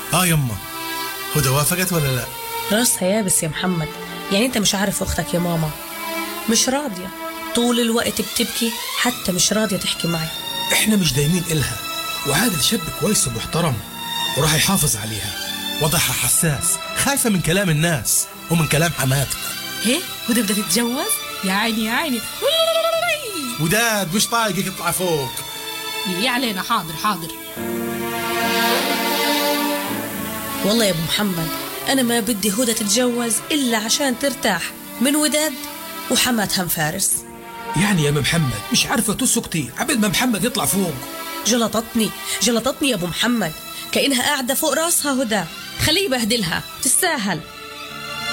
يما، هدى وافقت ولا لا؟ راسها يابس يا محمد. يعني انت مش عارف اختك يا ماما مش راضية، طول الوقت بتبكي، حتى مش راضية تحكي معي. احنا مش دايمين إلها، وعادل شاب كويس ومحترم وراح يحافظ عليها. وضعها حساس، خايفة من كلام الناس ومن كلام حماتها. هي هدى بدها تتجوز؟ يا عيني يا عيني. وداد مش طايقك يطلع فوق. يا علينا. حاضر حاضر. والله يا ابو محمد انا ما بدي هدى تتجوز الا عشان ترتاح من وداد وحماتها مفارس. يعني يا محمد مش عارفة تسكتي عبد ما محمد يطلع فوق؟ جلطتني يا ابو محمد، كأنها قاعدة فوق راسها هدى. خليه يبهدلها، تستاهل.